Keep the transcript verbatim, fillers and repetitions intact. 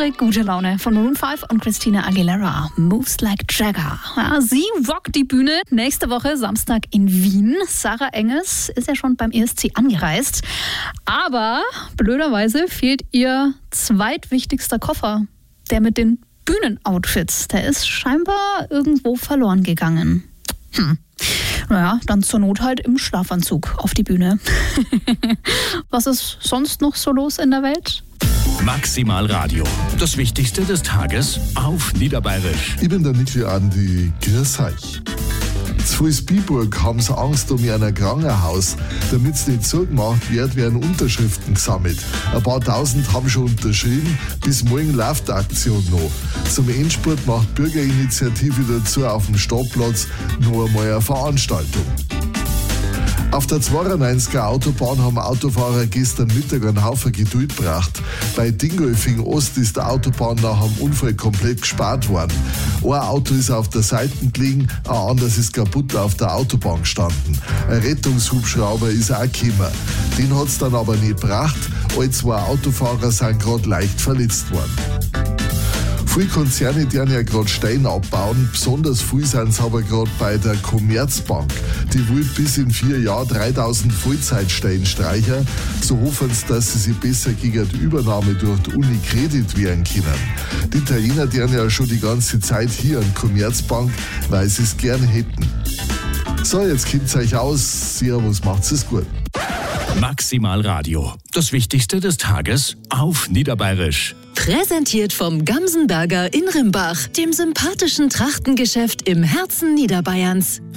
pure gute Laune von Maroon fünf und Christina Aguilera. Moves like Jagger. Ja, sie rockt die Bühne. Nächste Woche Samstag in Wien. Sarah Engels ist ja schon beim E S C angereist. Aber blöderweise fehlt ihr zweitwichtigster Koffer. Der mit den Bühnenoutfits. Der ist scheinbar irgendwo verloren gegangen. Hm. Naja, dann zur Not halt im Schlafanzug auf die Bühne. Was ist sonst noch so los in der Welt? Maximal Radio. Das Wichtigste des Tages auf Niederbayerisch. Ich bin der Niki Andi. Grüß euch. Zu Vilsbiburg haben sie Angst um ein Krankenhaus. Damit es nicht zugemacht wird, werden Unterschriften gesammelt. Ein paar tausend haben schon unterschrieben. Bis morgen läuft die Aktion noch. Zum Endspurt macht Bürgerinitiative dazu auf dem Stadtplatz noch einmal eine Veranstaltung. Auf der zweiundneunziger Autobahn haben Autofahrer gestern Mittag einen Haufen Geduld gebracht. Bei Dingolfing Ost ist die Autobahn nach einem Unfall komplett gesperrt worden. Ein Auto ist auf der Seite gelegen, ein anderes ist kaputt auf der Autobahn gestanden. Ein Rettungshubschrauber ist auch gekommen. Den hat es dann aber nicht gebracht. Alle zwei Autofahrer sind gerade leicht verletzt worden. Viele Konzerne, die ja gerade Steine abbauen, besonders viel sind es aber gerade bei der Commerzbank. Die will bis in vier Jahren dreitausend Vollzeitstellen streichen. So hoffen sie, dass sie sich besser gegen die Übernahme durch die Unicredit wehren können. Die Italiener, die ja schon die ganze Zeit hier an Commerzbank, weil sie es gern hätten. So, jetzt kennt's euch aus. Servus, macht's es gut. Maximal Radio. Das Wichtigste des Tages auf Niederbayerisch. Präsentiert vom Gamsenberger in Rimbach, dem sympathischen Trachtengeschäft im Herzen Niederbayerns.